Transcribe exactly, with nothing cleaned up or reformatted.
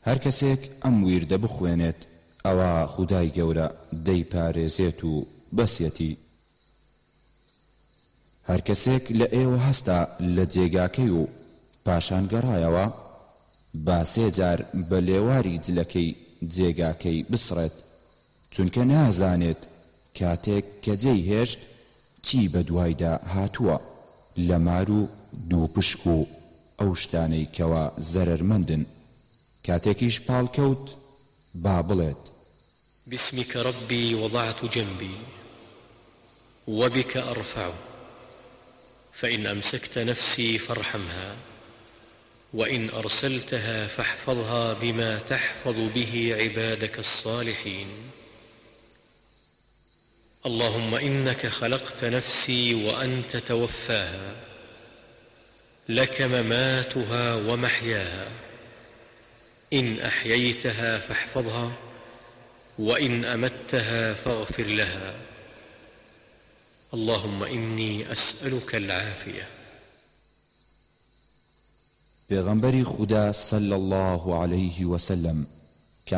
هەر کەسێک ئەم ویردە بخوێنێت ئەوە خودای گەورە دەیپارێزێت و بەسیەتی. هەر کەسێک لە ئێوە هەستا لە جێگاکەی و پاشان گەڕایەوە با سێ جار بە لێواری جلەکەی جێگاکەی بسڕێت، چونکە نازانێت کاتێک کە جێی هێشت چی بە دوایدا هاتووە لە مار و دوو پشک و ئەو شتانەی کەوا زەرەرمەندن. کاتێکیش پاڵکەوت با بڵێت باسمك ربي وضعت جنبي وبك أرفعه فإن أمسكت نفسي فارحمها وإن أرسلتها فاحفظها بما تحفظ به عبادك الصالحين. اللهم إنك خلقت نفسي وأنت توفاها، لك مماتها ومحياها، إن أحييتها فاحفظها وإن أمتها فاغفر لها. اللهم إني أسألك العافية. پێغەمبەری خودا صلی الله عليه وسلم